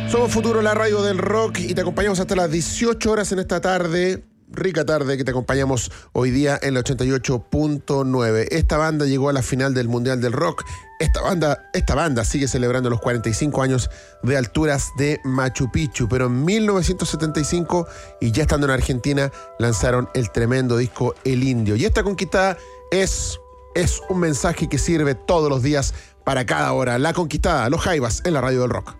Somos Futuro, la radio del rock, y te acompañamos hasta las 18 horas en esta tarde, rica tarde que te acompañamos hoy día en la 88.9. Esta banda llegó a la final del Mundial del Rock. Esta banda sigue celebrando los 45 años de alturas de Machu Picchu, pero en 1975, y ya estando en Argentina, lanzaron el tremendo disco El Indio. Y esta conquistada es un mensaje que sirve todos los días para cada hora. La Conquistada, Los Jaivas, en la radio del rock.